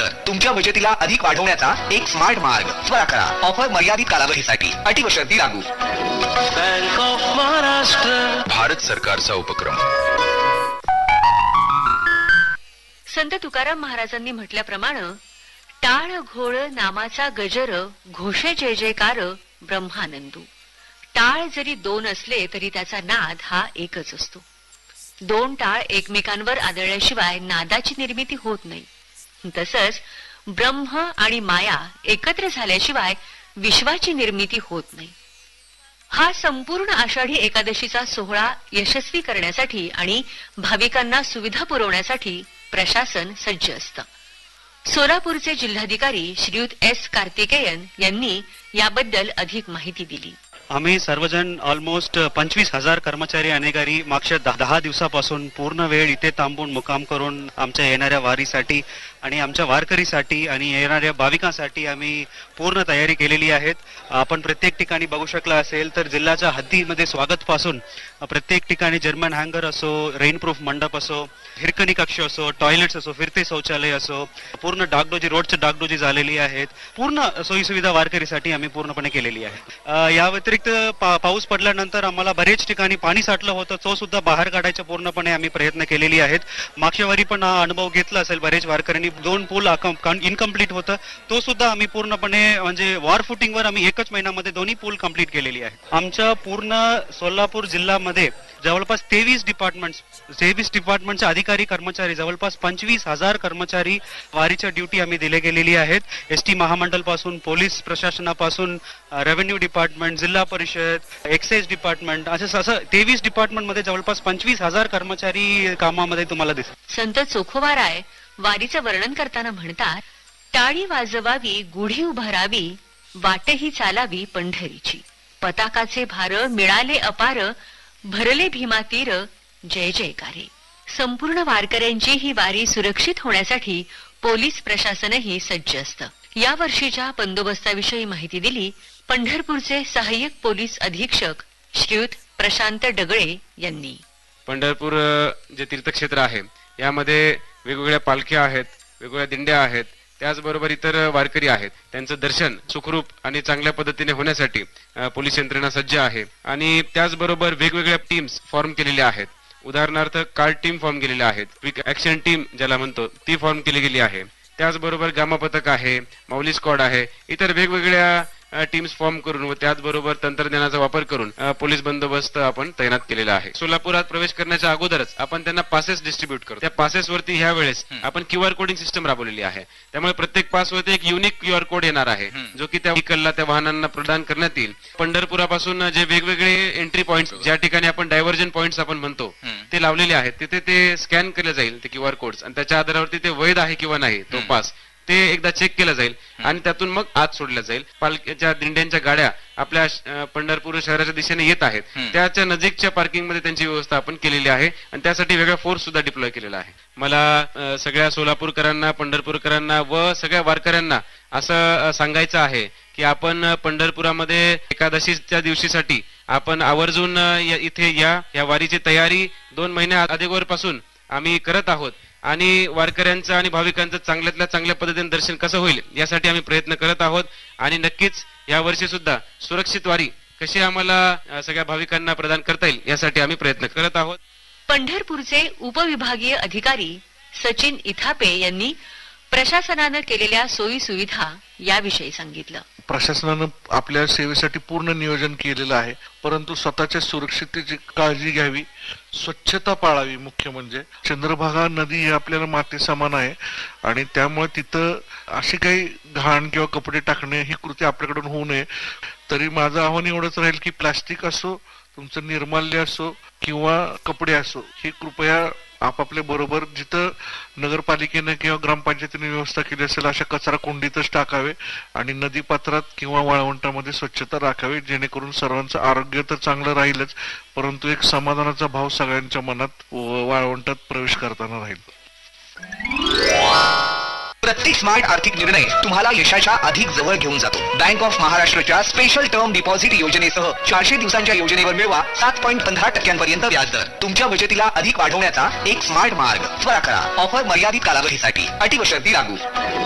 व्याजदर तुमच्या बचतीला अधिक वाढवण्याचा एक स्मार्ट मार्ग. त्वरा करा. ऑफर मर्यादित कालावधीसाठी. अटी व शर्ती लागू. Bank of Maharashtra. भारत सरकारचा उपक्रम. संत तुकाराम महाराजांनी म्हटल्याप्रमाणे टाळ घोळ नामाचा गजर घोषे जय जयकार ब्रह्मानंदू. टाळ जरी दोन असले तरी त्याचा नाद हा एकच असतो. दोन टाळ एकमेकांवर आदळल्याशिवाय नादाची निर्मिती होत नाही. तसंच ब्रह्म आणि माया एकत्र झाल्याशिवाय विश्वाची निर्मिती होत नाही. हा संपूर्ण आषाढी एकादशीचा सोहळा यशस्वी करण्यासाठी आणि भाविकांना सुविधा पुरवण्यासाठी प्रशासन सज्ज असतं. सोलापूरचे जिल्हाधिकारी श्रीयुत एस कार्तिकेयन यांनी याबद्दल अधिक माहिती दिली. आम्ही सर्वजण ऑलमोस्ट 25,000 कर्मचारी अधिकारी मागच्या 10 दिवसापासून पूर्ण वेळ इथे थांबून मुक्काम करून आमच्या येणाऱ्या वारीसाठी आणि आमच्या वारकरीसाठी आणि येणाऱ्या भाविकांसाठी आम्ही पूर्ण तयारी केलेली आहेत. आपण प्रत्येक ठिकाणी बघू शकला असेल तर जिल्ह्याच्या हद्दीमध्ये स्वागत पासून प्रत्येक ठिकाणी जर्मन हँगर असो, रेनप्रूफ मंडप असो, हिरकणी कक्ष असो, टॉयलेट्स असो, फिरते शौचालय असो, पूर्ण डागडोजी रोडची डागडोजी झालेली आहेत. पूर्ण सोयीसुविधा वारकरीसाठी आम्ही पूर्णपणे केलेली आहे. या व्यतिरिक्त पाऊस पडल्यानंतर आम्हाला बरेच ठिकाणी पाणी साठलं होतं, तो सुद्धा बाहेर काढायचा पूर्णपणे आम्ही प्रयत्न केलेली आहेत. मागच्या वारी पण हा अनुभव घेतला असेल बरेच वारकऱ्यांनी. 2 पूल इनकम्प्लीट होतं, तो सुद्धा आम्ही पूर्णपणे म्हणजे वॉर फुटिंगवर आम्ही एकच महिन्यामध्ये दोन्ही पूल कंप्लीट केलेली आहे. आमच्या पूर्ण सोलापूर जिल्ह्यामध्ये जवळपास 23 डिपार्टमेंटचे अधिकारी कर्मचारी, जवळपास 25,000 कर्मचारी वारीच्या ड्युटी आम्ही दिले गेलेली आहेत. एसटी महामंडळ पासून, पोलीस प्रशासनापासून, रेव्हेन्यू डिपार्टमेंट, जिल्हा परिषद, एक्साइज डिपार्टमेंट, असं 23 डिपार्टमेंटमध्ये जवळपास 25,000 कर्मचारी कामामध्ये तुम्हाला दिसतात. संत चोखोबाराय वारीचं वर्णन करताना म्हणतात, टाळी वाजवावी, गुढी उभारावी, वाटही चालावी पंढरीची. पताकाचे भार मिळाले अपार, भरले भीमा तीर, जय जयकारे. संपूर्ण वारकऱ्यांची ही वारी सुरक्षित होण्यासाठी पोलीस प्रशासनही सज्ज असतं. या वर्षीच्या बंदोबस्ताविषयी माहिती दिली पंढरपूरचे सहाय्यक पोलीस अधीक्षक श्रीयुत प्रशांत डगळे यांनी. पंढरपूर जे तीर्थक्षेत्र आहे यामध्ये वेगवेगळ्या पालख्या आहेत, वेगवेगळ्या दिंड्या आहेत, त्याचबरोबर इतर वारकरी आहेत. त्यांचं दर्शन सुखरूप आणि चांगल्या पद्धतीने होण्यासाठी पोलीस यंत्रणा सज्ज आहे. आणि त्याचबरोबर वेगवेगळ्या टीम्स फॉर्म केलेल्या आहेत. उदाहरणार्थ कार्ड टीम फॉर्म केलेल्या आहेत, क्विक ऍक्शन टीम ज्याला म्हणतो ती फॉर्म केली गेली आहे. त्याचबरोबर गामा पथक आहे, माऊली स्क्वॉड आहे, इतर वेगवेगळ्या टीम्स फॉर्म करून व त्याचबरोबर तंत्रज्ञानाचा वापर करून पोलीस बंदोबस्त आपण तैनात केलेला आहे. सोलापुरात प्रवेश करण्याच्या अगोदरच आपण त्यांना पासेस डिस्ट्रीब्यूट करतो. त्या पासेस वरती ह्या वेळेस आपण QR कोडिंग सिस्टम राबवलेली आहे. त्यामुळे प्रत्येक पास वरती एक युनिक QR कोड येणार आहे, जो की त्या व्हेकलला, त्या वाहनांना प्रदान करण्यात येईल. पंढरपुरापासून जे वेगवेगळे एंट्री पॉइंट्स, ज्या ठिकाणी आपण डायव्हर्जन पॉइंट्स आपण म्हणतो, ते लावलेले आहेत. तिथे ते स्कॅन केले जाईल ते QR कोड्स, आणि त्याच्या आधारावरती ते वैध आहे किंवा नाही तो पास ते एकदा चेक केलं जाईल आणि त्यातून मग आत सोडलं जाईल. पालख्याच्या दिंड्यांच्या गाड्या आपल्या पंढरपूर शहराच्या दिशेने येत आहेत, त्याच्या नजीकच्या पार्किंग मध्ये त्यांची व्यवस्था आपण केलेली आहे आणि त्यासाठी वेगळा फोर्स सुद्धा डिप्लॉय केलेला आहे. मला सगळ्या सोलापूरकरांना, पंढरपूरकरांना व सगळ्या वारकऱ्यांना असं सांगायचं आहे की आपण पंढरपुरामध्ये एकादशीच्या दिवशीसाठी आपण आवर्जून इथे या वारीची तयारी 2 महिन्या अगोदर पासून आम्ही करत आहोत आणि वारकऱ्यांचं आणि भाविकांचं चांगल्यातल्या चांगल्या पद्धतीने दर्शन कसं होईल यासाठी आम्ही प्रयत्न करत आहोत. आणि नक्कीच या वर्षी सुद्धा सुरक्षित वारी कशी आम्हाला सगळ्या भाविकांना प्रदान करता येईल यासाठी आम्ही प्रयत्न करत आहोत. पंढरपूरचे उपविभागीय अधिकारी सचिन इथापे यांनी प्रशासनानं केलेल्या सोयी सुविधा याविषयी सांगितलं. प्रशासनानं आपल्या सेवेसाठी पूर्ण नियोजन केलेलं आहे, परंतु स्वतःच्या सुरक्षिततेची काळजी घ्यावी, स्वच्छता पाळावी. मुख्य म्हणजे चंद्रभागा नदी ही आपल्याला माते समान आहे आणि त्यामुळे तिथं अशी काही घाण किंवा कपडे टाकणे ही कृती आपल्याकडून होऊ नये. तरी माझं आव्हान एवढंच राहील की प्लास्टिक असो, तुमचं निर्माल्य असो किंवा कपडे असो, हे कृपया आपापल्या बरोबर जिथं नगरपालिकेने किंवा ग्रामपंचायतीने व्यवस्था केली असेल अशा कचरा कुंडीतच टाकावे आणि नदीपात्रात किंवा वाळवंटामध्ये स्वच्छता राखावी, जेणेकरून सर्वांचं आरोग्य तर चांगलं राहीलच, परंतु एक समाधानाचा भाव सगळ्यांच्या मनात वाळवंटात प्रवेश करताना राहील. प्रत्येक स्मार्ट आर्थिक निर्णय तुम्हाला यशाच्या अधिक जवळ घेऊन जातो. बँक ऑफ महाराष्ट्राच्या स्पेशल टर्म डिपॉझिट योजनेसह 400 दिवसांच्या योजनेवर मिळवा 7.15% व्याजदर. तुमच्या बचतीला अधिक वाढवण्याचा एक स्मार्ट मार्ग. त्वरा करा. ऑफर मर्यादित कालावधीसाठी. अटी व शर्ती लागू.